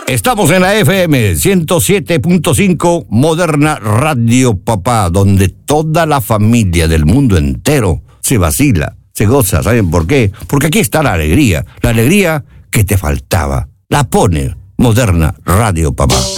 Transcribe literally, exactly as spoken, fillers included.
Estamos en la F M ciento siete punto cinco Moderna Radio Papá, donde toda la familia del mundo entero se vacila, se goza. ¿Saben por qué? Porque aquí está la alegría, la alegría que te faltaba. La pone Moderna Radio Papá.